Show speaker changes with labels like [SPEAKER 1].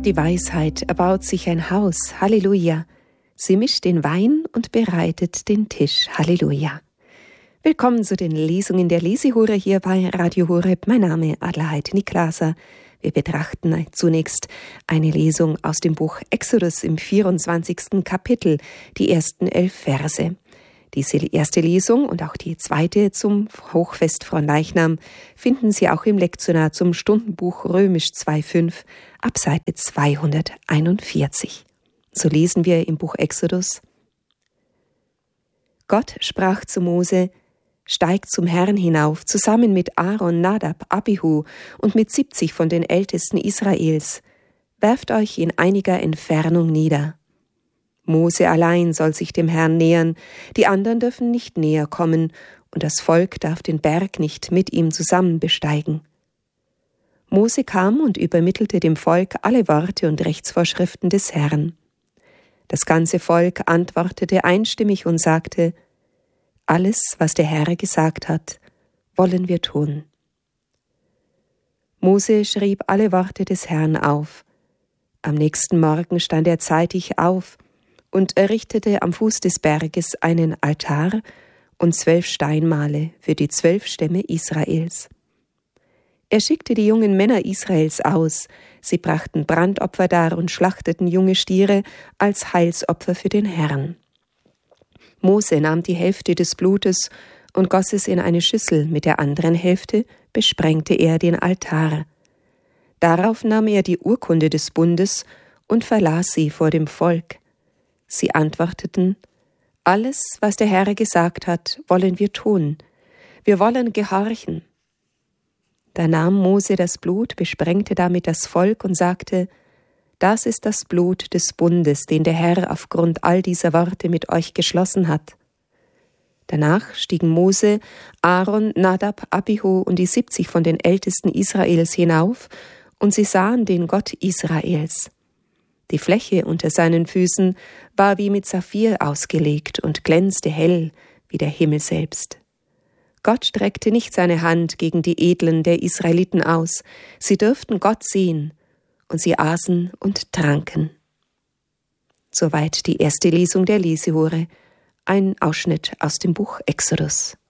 [SPEAKER 1] Die Weisheit erbaut sich ein Haus, Halleluja. Sie mischt den Wein und bereitet den Tisch, Halleluja. Willkommen zu den Lesungen der Lesehure hier bei Radio Horeb. Mein Name ist Adelheid Niklaser. Wir betrachten zunächst eine Lesung aus dem Buch Exodus im 24. Kapitel, die ersten 11 Verse. Diese erste Lesung und auch die zweite zum Hochfest von Leichnam finden Sie auch im Lektionar zum Stundenbuch Römisch 2,5 ab Seite 241. So lesen wir im Buch Exodus: Gott sprach zu Mose: Steigt zum Herrn hinauf, zusammen mit Aaron, Nadab, Abihu und mit 70 von den Ältesten Israels. Werft euch in einiger Entfernung nieder. Mose allein soll sich dem Herrn nähern, die anderen dürfen nicht näher kommen, und das Volk darf den Berg nicht mit ihm zusammen besteigen. Mose kam und übermittelte dem Volk alle Worte und Rechtsvorschriften des Herrn. Das ganze Volk antwortete einstimmig und sagte: Alles, was der Herr gesagt hat, wollen wir tun. Mose schrieb alle Worte des Herrn auf. Am nächsten Morgen stand er zeitig auf und errichtete am Fuß des Berges einen Altar und 12 Steinmale für die 12 Stämme Israels. Er schickte die jungen Männer Israels aus, sie brachten Brandopfer dar und schlachteten junge Stiere als Heilsopfer für den Herrn. Mose nahm die Hälfte des Blutes und goss es in eine Schüssel, mit der anderen Hälfte besprengte er den Altar. Darauf nahm er die Urkunde des Bundes und verlas sie vor dem Volk. Sie antworteten: Alles, was der Herr gesagt hat, wollen wir tun. Wir wollen gehorchen. Da nahm Mose das Blut, besprengte damit das Volk und sagte: Das ist das Blut des Bundes, den der Herr aufgrund all dieser Worte mit euch geschlossen hat. Danach stiegen Mose, Aaron, Nadab, Abihu und die 70 von den Ältesten Israels hinauf, und sie sahen den Gott Israels. Die Fläche unter seinen Füßen war wie mit Saphir ausgelegt und glänzte hell wie der Himmel selbst. Gott streckte nicht seine Hand gegen die Edlen der Israeliten aus, sie dürften Gott sehen, und sie aßen und tranken. Soweit die erste Lesung der Lesehure, ein Ausschnitt aus dem Buch Exodus.